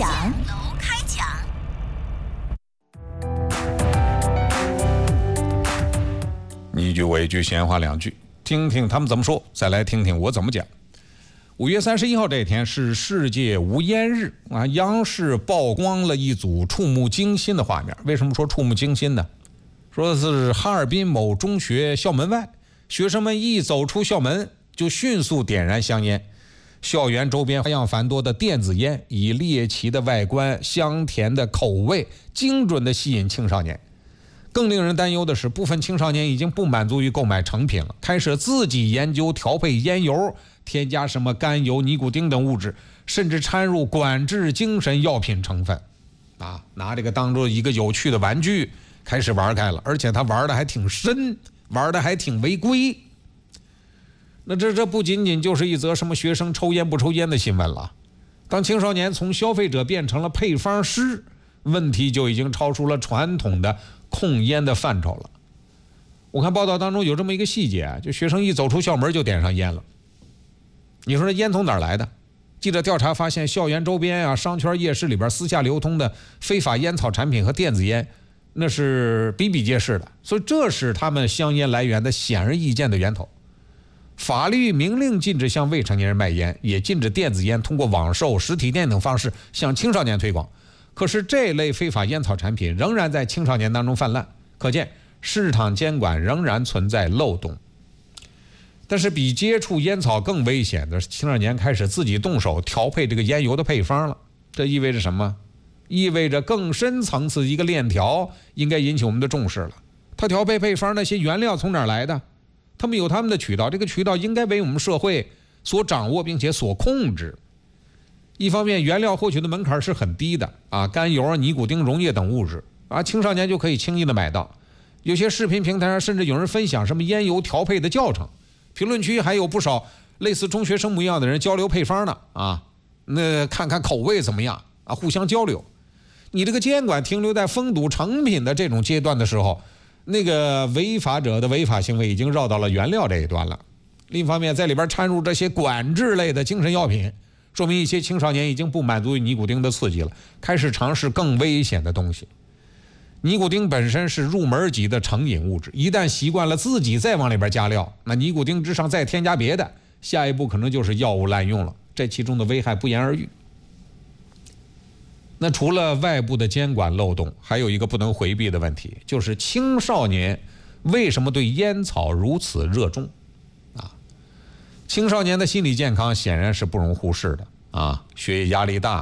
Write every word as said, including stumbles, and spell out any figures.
讲，楼开讲。 你一句我一句，闲话两句，听听他们怎么说，再来听听我怎么讲。五月三十一号这天是世界无烟日啊！央视曝光了一组触目惊心的画面。为什么说触目惊心呢？说是哈尔滨某中学校门外，学生们一走出校门就迅速点燃香烟，校园周边花样繁多的电子烟以猎奇的外观、香甜的口味，精准地吸引青少年。更令人担忧的是，部分青少年已经不满足于购买成品了，开始自己研究调配烟油，添加什么甘油、尼古丁等物质，甚至掺入管制精神药品成分，啊，拿这个当做一个有趣的玩具开始玩开了，而且他玩的还挺深，玩的还挺违规。那这这不仅仅就是一则什么学生抽烟不抽烟的新闻了，当青少年从消费者变成了配方师，问题就已经超出了传统的控烟的范畴了。我看报道当中有这么一个细节啊，就学生一走出校门就点上烟了。你说这烟从哪儿来的？记者调查发现，校园周边啊、商圈、夜市里边私下流通的非法烟草产品和电子烟，那是比比皆是的。所以这是他们香烟来源的显而易见的源头。法律明令禁止向未成年人卖烟，也禁止电子烟通过网售、实体店等方式向青少年推广。可是这类非法烟草产品仍然在青少年当中泛滥，可见市场监管仍然存在漏洞。但是比接触烟草更危险的是，青少年开始自己动手调配这个烟油的配方了。这意味着什么？意味着更深层次一个链条应该引起我们的重视了。它调配配方那些原料从哪儿来的？他们有他们的渠道，这个渠道应该为我们社会所掌握并且所控制。一方面，原料获取的门槛是很低的啊，甘油、尼古丁溶液等物质啊，青少年就可以轻易的买到。有些视频平台上甚至有人分享什么烟油调配的教程，评论区还有不少类似中学生模样的人交流配方呢啊，那看看口味怎么样啊，互相交流。你这个监管停留在封堵成品的这种阶段的时候，那个违法者的违法行为已经绕到了原料这一端了。另一方面，在里边掺入这些管制类的精神药品，说明一些青少年已经不满足于尼古丁的刺激了，开始尝试更危险的东西。尼古丁本身是入门级的成瘾物质，一旦习惯了自己再往里边加料，那尼古丁之上再添加别的，下一步可能就是药物滥用了，这其中的危害不言而喻。那除了外部的监管漏洞，还有一个不能回避的问题，就是青少年为什么对烟草如此热衷啊？青少年的心理健康显然是不容忽视的啊，学业压力大，